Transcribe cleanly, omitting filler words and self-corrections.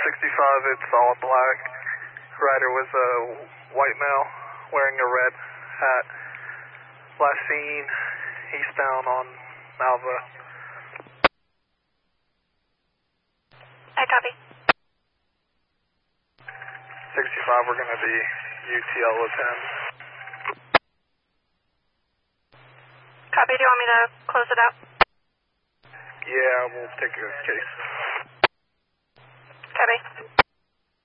65, it's all black. Rider was a white male wearing a red hat. Last seen eastbound on Malva. I copy. 65, we're going to be UTL with 10. Copy, do you want me to close it out? Yeah, we'll take a case. Copy.